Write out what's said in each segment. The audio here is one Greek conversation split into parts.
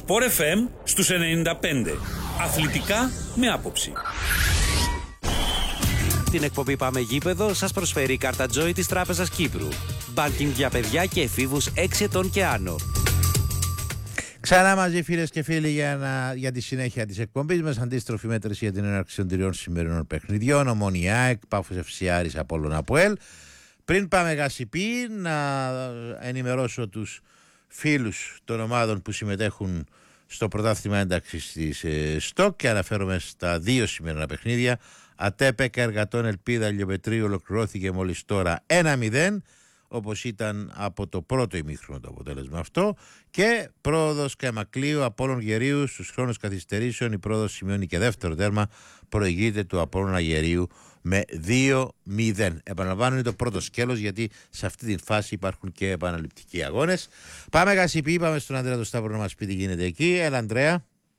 Sport FM στους 95. Αθλητικά με άποψη. Την εκπομπή Πάμε Γήπεδο σας προσφέρει η κάρτα Joy της Τράπεζας Κύπρου. Μπάνκινγκ για παιδιά και εφήβους 6 ετών και άνω. Ξανά μαζί, φίλες και φίλοι, για τη συνέχεια της εκπομπής μας. Αντίστροφη μέτρηση για την έναρξη των τριών σημερινών παιχνιδιών. Ομόνοια ΑΕΚ, Πάφος FC, Άρης, Απόλλων, ΑΠΟΕΛ. Πριν πάμε γασιπί, να ενημερώσω τους φίλους των ομάδων που συμμετέχουν στο πρωτάθλημα ένταξης της ΣΤΟΚ και αναφέρομαι στα δύο σημερινά παιχνίδια. ΑΤΕΠΕΚ Εργατών Ελπίδα Λιοπετρίου ολοκληρώθηκε μόλις τώρα 1-0, όπως ήταν από το πρώτο ημίχρονο το αποτέλεσμα αυτό, και πρόοδος Καιμακλείου Απόλλων Γερίου στους χρόνους καθυστερήσεων. Η πρόοδος σημειώνει και δεύτερο τέρμα, προηγείται του Απόλλωνα Γερίου με 2-0. Επαναλαμβάνω, είναι το πρώτο σκέλος, γιατί σε αυτή τη φάση υπάρχουν και επαναληπτικοί αγώνες. Πάμε γασιπί, πάμε στον Ανδρέα το Σταύρο να μας πει τι γίνεται εκεί. Έλα, Ανδρέα.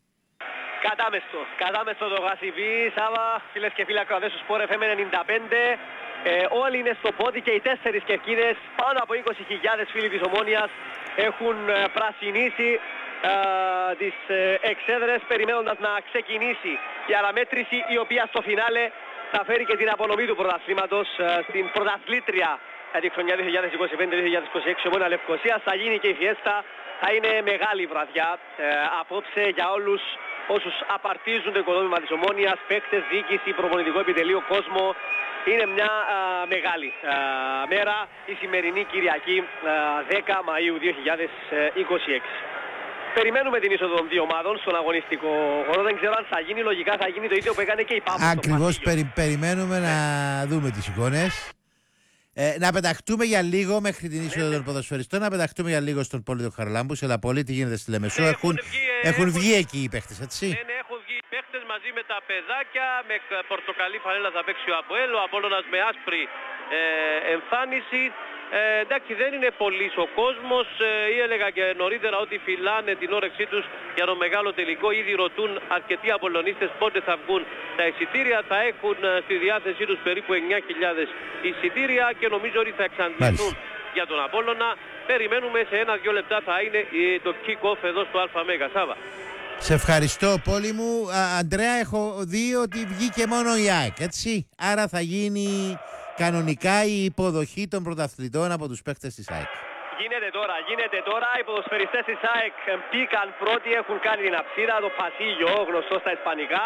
Κατάμεστο το γασιπί, Σάβα, φίλες και φίλοι ακροατές του Sport FM 95. Όλοι είναι στο πόδι και οι τέσσερις κερκίδες, πάνω από 20.000 φίλοι της Ομόνοιας έχουν πρασινίσει τις εξέδρες, περιμένοντας να ξεκινήσει η αναμέτρηση, η οποία στο φινάλε θα φέρει και την απονομή του πρωταθλήματος στην πρωταθλήτρια για τη χρονιά 2025-2026 Ομόνοια Λευκωσίας. Θα γίνει και η φιέστα, θα είναι μεγάλη βραδιά απόψε για όλους όσους απαρτίζουν το οικοδόμημα της Ομόνοιας, παίκτες, διοίκηση, προπονητικό επιτελείο, κόσμο. Είναι μια μεγάλη μέρα η σημερινή Κυριακή 10 Μαΐου 2026. Περιμένουμε την είσοδο των δύο ομάδων στον αγωνιστικό χώρο. Δεν ξέρω αν θα γίνει, λογικά θα γίνει το ίδιο που έκανε και η Πάφος. Ακριβώς, περιμένουμε να δούμε τις εικόνες. Να πεταχτούμε για λίγο μέχρι την είσοδο των ποδοσφαιριστών, να πεταχτούμε για λίγο στον Πόλη του Χαραλάμπου. Σε Λαπολή, τι γίνεται στη Λεμεσό. Έχουν βγει εκεί οι παίχτες, έτσι. Ναι, έχουν βγει οι παίχτες μαζί με τα παιδάκια. Με πορτοκαλί φανέλα θα παίξει ο Αποέλ, ο Απόλλωνας με άσπρη εμφάνιση. Εντάξει, δεν είναι πολύς ο κόσμος, ή έλεγα και νωρίτερα ότι φυλάνε την όρεξή τους για το μεγάλο τελικό. Ήδη ρωτούν αρκετοί Απολλωνίστες πότε θα βγουν τα εισιτήρια. Θα έχουν στη διάθεσή τους περίπου 9.000 εισιτήρια και νομίζω ότι θα εξαντληθούν για τον Απόλλωνα. Περιμένουμε, σε 1-2 λεπτά θα είναι το kick-off εδώ στο ΑΜ. Σάβα. Σε ευχαριστώ, Πόλη μου. Αντρέα, έχω δει ότι βγήκε μόνο η ΑΕΚ, έτσι. Άρα θα γίνει κανονικά η υποδοχή των πρωταθλητών από τους παίκτες της ΑΕΚ. Γίνεται τώρα. Οι ποδοσφαιριστές της ΑΕΚ μπήκαν πρώτοι, έχουν κάνει την αψίδα, το πασίγιο, γνωστό στα ισπανικά.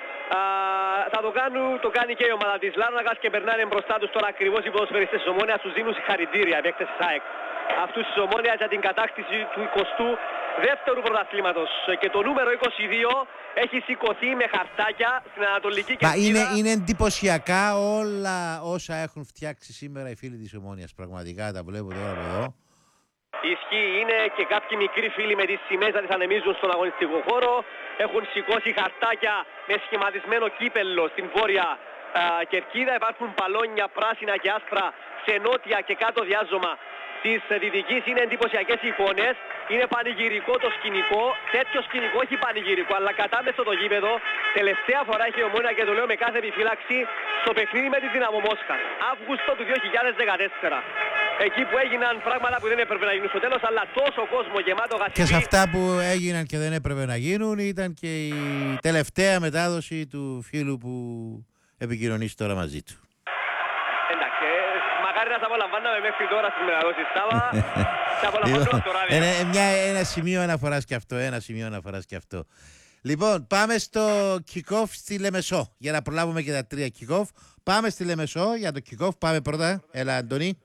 Θα το κάνει και η ομάδα της Λάρνακας και περνάνε μπροστά τους τώρα ακριβώς οι ποδοσφαιριστές της Ομόνοιας. Τους δίνουν συγχαρητήρια οι παίκτες της ΑΕΚ αυτούς της Ομόνοιας για την κατάκτηση του 22ου πρωταθλήματος, και το νούμερο 22 έχει σηκωθεί με χαρτάκια στην Ανατολική Κερκίδα. Είναι εντυπωσιακά όλα όσα έχουν φτιάξει σήμερα οι φίλοι της Ομόνοιας. Πραγματικά τα βλέπω τώρα από εδώ. Ισχύει, είναι και κάποιοι μικροί φίλοι με τις σημαίες να τις ανεμίζουν στον αγωνιστικό χώρο. Έχουν σηκώσει χαρτάκια με σχηματισμένο κύπελλο στην βόρεια κερκίδα. Υπάρχουν παλόνια πράσινα και άσπρα σε νότια και κάτω διάζωμα της δυτικής. Είναι εντυπωσιακές εικόνες. Είναι πανηγυρικό το σκηνικό. Τέτοιο σκηνικό, όχι πανηγυρικό, αλλά κατάμεσο το γήπεδο. Τελευταία φορά έχει η Ομόνοια, και το λέω με κάθε επιφύλαξη, στο παιχνίδι με τη Δύναμο Μόσχας, Αύγουστο του 2014. Εκεί που έγιναν πράγματα που δεν έπρεπε να γίνουν στο τέλος, αλλά τόσο κόσμο γεμάτο γασιπί. Και σε αυτά που έγιναν και δεν έπρεπε να γίνουν ήταν και η τελευταία μετάδοση του φίλου που επικοινωνήσει τώρα μαζί του. Εντάξει, μακάρι να τα απολαμβάναμε μέχρι τώρα στις μεταδόσεις, Σάβα. Τα απολαμβάνουμε στο ράδιο. Ένα σημείο αναφοράς και αυτό. Λοιπόν, πάμε στο kick-off στη Λεμεσό, για να προλάβουμε και τα τρία kick-off. Πάμε στη Λεμεσό για το kick-off. Πάμε πρώτα. Έλα, Αντώνη.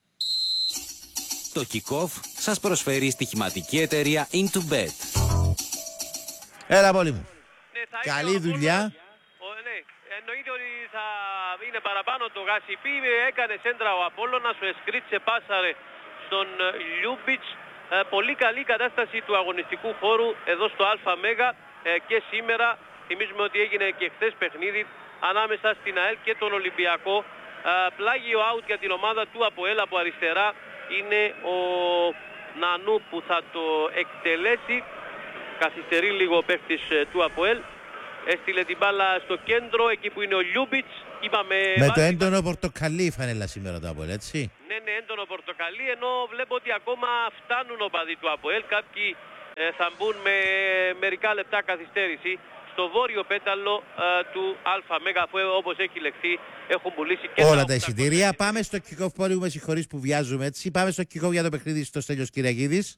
Το kick-off σας προσφέρει η στοιχηματική εταιρεία IntoBet. Έλα, Πόλη μου. Ναι, καλή δουλειά. Ναι, εννοείται ότι θα είναι παραπάνω το γασιπί. Έκανε σέντρα ο Απόλλωνας, ο Εσκρίτσε πάσαρε στον Λιούμπιτς. Πολύ καλή κατάσταση του αγωνιστικού χώρου εδώ στο ΑΜ και σήμερα. Θυμίζουμε ότι έγινε και χθες παιχνίδι ανάμεσα στην ΑΕΛ και τον Ολυμπιακό. Πλάγιο out για την ομάδα του Αποέλ από αριστερά είναι ο Νανού που θα το εκτελέσει. Καθυστερεί λίγο ο παίκτης του Αποέλ. Έστειλε την μπάλα στο κέντρο, εκεί που είναι ο Λιούμπιτς. Με το έντονο πορτοκαλί φανέλα σήμερα το Αποέλ, έτσι. Ναι, έντονο πορτοκαλί, ενώ βλέπω ότι ακόμα φτάνουν οπαδοί του Αποέλ. Κάποιοι θα μπουν με μερικά λεπτά καθυστέρηση στο βόρειο πέταλο του ΑΜ, αφού όπως έχει λεχθεί έχουν πουλήσει και όλα τα εισιτήρια. Πάμε στο kick-off, πολύ με συγχωρείς που βιάζουμε έτσι. Πάμε στο kick-off για το παιχνίδι στο Στέλιος Κυριακίδης.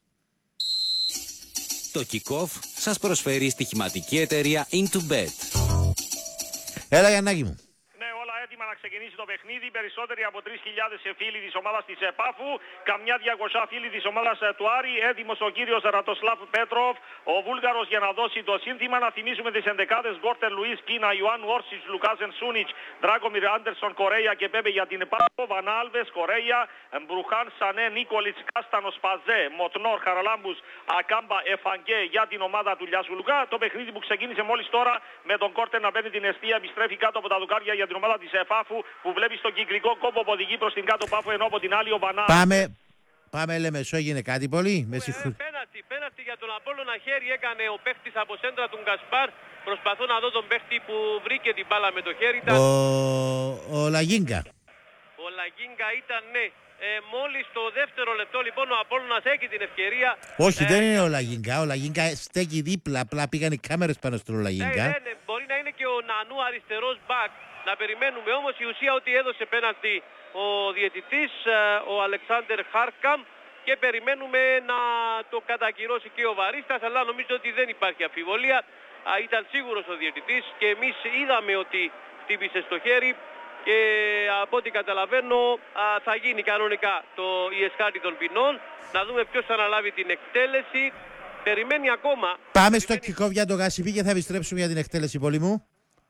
Το kick-off σας προσφέρει η στοιχηματική εταιρεία IntoBet. Έλα Γιαννάκη μου. Να ξεκινήσει το παιχνίδι, περισσότεροι από 3.000 φίλοι της ομάδας της Πάφου, καμιά 200 φίλοι της ομάδας του Άρη, έτοιμος ο κύριος Ρατοσλάβ Πέτροφ, ο Βούλγαρος για να δώσει το σύνθημα. Να θυμίσουμε τις ενδεκάδες: Γκόρτερ Λουίς, Κίνα, Ιωάννου Όρσιτς, Λουκάζεν Σούνιτς, Ντράκομιρ Άντερσον, Κορέια και Πέπε για την Πάφο, Βανάλβες, Κορέια, Μπρουχάν, Σανέ, Νίκολιτς, Κάστανος, Παζέ, Μοτνόρ, Χαραλάμπους, Ακάμπα, Εφαγκέ για την ομάδα του Λιασουλουκά. Το παιχνίδι που ξεκίνησε μόλις τώρα με τον Κόρτερ να παίρνει την αιστεία, επιστρέφει κάτω από τα δουκάρια για την ομάδα της Πάφου, που βλέπει στον κυκλικό κόμπο που οδηγεί προς την κάτω Πάφο, ενώ από την άλλη ο Βανά. Πάμε Λεμεσό, έγινε κάτι πολύ. Πέναλτι για τον Απόλλωνα, χέρι έκανε ο παίχτης από σέντρα του Γκασπάρ. Προσπαθώ να δω τον παίχτη που βρήκε την μπάλα με το χέρι. Ο Λαγίνκα. Ο Λαγίνκα ήταν, ναι. Μόλις το δεύτερο λεπτό λοιπόν ο Απόλλωνας έχει την ευκαιρία. Όχι, δεν είναι ο Λαγίνκα. Ο Λαγίνκα στέκει δίπλα. Απλά πήγαν οι κάμερες πάνω στον Λαγίνκα. Ναι, μπορεί να είναι και ο Νανού αριστερός μπακ. Να περιμένουμε όμως, η ουσία ότι έδωσε πέναλτι ο διαιτητής, ο Αλεξάνδερ Χάρκαμ, και περιμένουμε να το κατακυρώσει και ο Βαρίστας, αλλά νομίζω ότι δεν υπάρχει αμφιβολία. Ήταν σίγουρος ο διαιτητής και εμείς είδαμε ότι χτύπησε στο χέρι και από ό,τι καταλαβαίνω θα γίνει κανονικά η εσχάτη των ποινών. Να δούμε ποιος θα αναλάβει την εκτέλεση. Περιμένει ακόμα. Πάμε στο kick-off για το Γασιπί και θα επιστρέψουμε για την εκτέλεση, πολύ μου.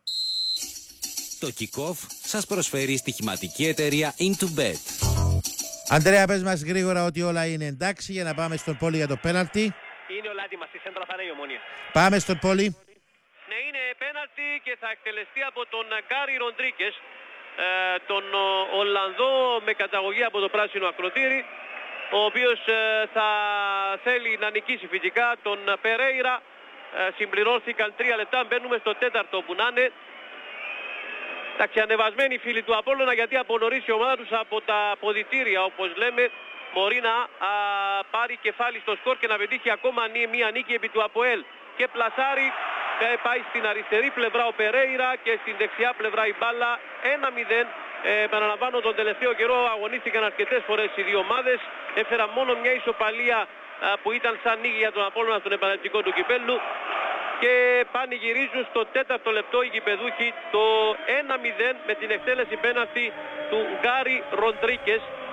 Το kick-off σας προσφέρει η στοιχηματική εταιρεία IntoBet. Αντρέα, πες μας γρήγορα ότι όλα είναι εντάξει για να πάμε στον Πόλη για το πέναλτι. Είναι όλα έτοιμα, στη σέντρα θα είναι η Ομόνια. Πάμε στον Πόλη. Ναι, είναι πέναλτι και θα εκτελεστεί από τον Γκάρι Ροντρίκες, τον Ολλανδό με καταγωγή από το πράσινο ακροτήρι, ο οποίος θα θέλει να νικήσει φυσικά τον Περέιρα. Συμπληρώθηκαν 3 λεπτά, μπαίνουμε στο τέταρτο που να είναι. Εντάξει, ανεβασμένοι φίλοι του Απόλλωνα, γιατί από νωρίς η ομάδα τους από τα ποδητήρια, όπως λέμε, μπορεί να πάρει κεφάλι στο σκορ και να πετύχει ακόμα μία νίκη επί του ΑΠΟΕΛ. Και πλασάρει, πάει στην αριστερή πλευρά ο Περέιρα και στην δεξιά πλευρά η μπάλα. 1-0. Επαναλαμβάνω, τον τελευταίο καιρό αγωνίστηκαν αρκετές φορές οι δύο ομάδες. Έφεραν μόνο μια ισοπαλία που ήταν σαν νίκη για τον Απόλλωνα στον επαναληπτικό του κυπέλλου. Και πανηγυρίζουν στο τέταρτο λεπτό οι γηπεδούχοι το 1-0 με την εκτέλεση πέναλτι του Γκάρι Ροντρίκες, που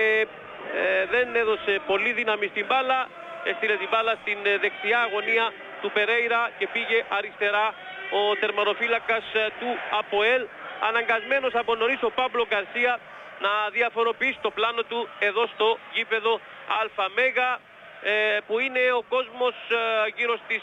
δεν έδωσε πολύ δύναμη στην μπάλα, έστειλε την μπάλα στην δεξιά αγωνία του Περέιρα και πήγε αριστερά ο τερμανοφύλακας του ΑΠΟΕΛ, αναγκασμένος από νωρίς ο Πάμπλο Γκαρσία να διαφοροποιήσει το πλάνο του εδώ στο γήπεδο ΑΜΕΓΑ, που είναι ο κόσμος γύρω στις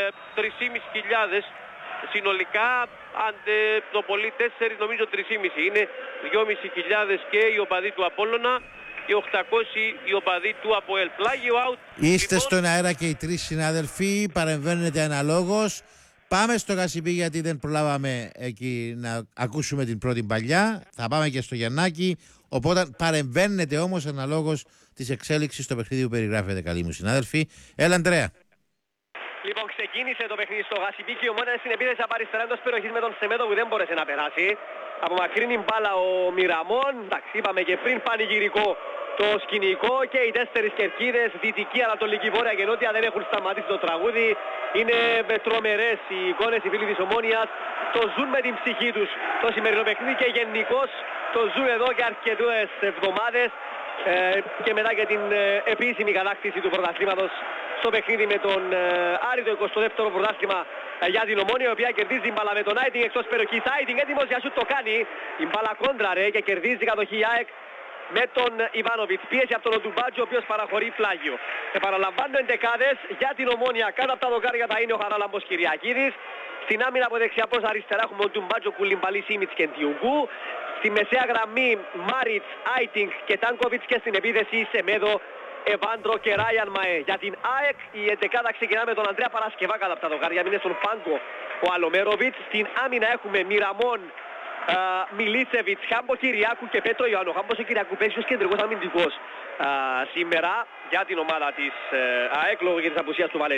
3.500 συνολικά, αν το πολύ 4, νομίζω 3.500 είναι, 2.500 και οι οπαδοί του Απόλλωνα και 800 οι οπαδοί του ΑΠΟΕΛ. Πλάγιο out. Είστε λοιπόν στον αέρα και οι 3 συνάδελφοι, παρεμβαίνετε αναλόγως. Πάμε στο Γασιπί, γιατί δεν προλάβαμε εκεί να ακούσουμε την πρώτη παλιά. Θα πάμε και στο Γιαννάκη. Οπότε παρεμβαίνετε όμως αναλόγως της εξέλιξης στο παιχνίδι που περιγράφετε, καλοί μου συνάδελφοι. Έλα, Αντρέα. Λοιπόν, ξεκίνησε το παιχνίδι στο Γασιπί και η Ομόνια στην επίθεση από αριστερά εντός περιοχής με τον Σεμέδο που δεν μπόρεσε να περάσει. Απομακρύνει μπάλα ο Μιραμόν. Εντάξει, είπαμε και πριν, πανηγυρικό το σκηνικό, και οι 4 κερκίδες, δυτική, ανατολική, βόρεια και νότια, δεν έχουν σταματήσει το τραγούδι. Είναι τρομερές οι εικόνες, οι φίλοι της Ομόνιας το ζουν με την ψυχή τους το σημερινό παιχνίδι και γενικώς το ζουν εδώ και αρκετές εβδομάδες, και μετά και την επίσημη κατάκτηση του πρωταθλήματος στο παιχνίδι με τον Άρη, το 22ο πρωτάθλημα για την Ομόνια, η οποία κερδίζει την μπάλα με τον Άιτινγκ εκτός περιοχής. Άιτινγκ έτοιμος για σουτ, το κάνει, η μπάλα κόντρα και κερδίζει κατοχή η ΑΕΚ με τον Ιβάνοβιτς. Πίεση από τον Οντουμπάτζο, ο οποίος παραχωρεί πλάγιο. Επαναλαμβάνω, εντεκάδες για την Ομόνια. Κάτω από τα δοκάρια θα είναι ο Χαράλαμπος Κυριακίδης. Στην άμυνα από δεξιά προς αριστερά έχουμε ο Ντουμπάτζο, Κουλιμπαλή, Σίμιτς και Ντιουγκού. Στη μεσαία γραμμή Μάριτς, Άιτινγκ και Τάνκοβιτς, και στην επίθεση Σεμέδο, Εβάντρο και Ράιαν Μαέ. Για την ΑΕΚ η εντεκάδα ξεκινά με τον Ανδρέα Παρασκευά κάτω από τα δοκάρια. Μείνε στον πάγκο ο Αλομέροβιτς. Στην άμυνα έχουμε Μιραμόν, Μιλίσεβιτς, Χάμπο Κυριάκου και Πέτρο Ιωάννου. Χάμπος ο Κυριακού παίζει ως κεντρικός αμυντικός. σήμερα για την ομάδα της ΑΕΚ λόγω και της απουσίας του Βαλεντίνου.